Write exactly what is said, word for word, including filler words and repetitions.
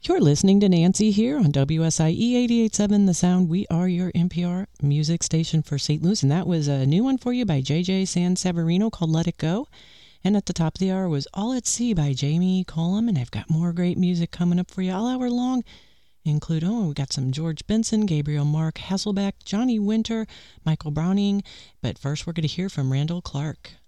You're listening to Nancy here on W S I E eighty-eight point seven The Sound. We are your N P R music station for Saint Louis, and that was a new one for you by J J Sanseverino called Let It Go. And at the top of the hour was All at Sea by Jamie Cullum, and I've got more great music coming up for you all hour long. Include, oh, we got some George Benson, Gabriel Mark Hasselbeck, Johnny Winter, Michael Browning, but first we're going to hear from Randall Clark.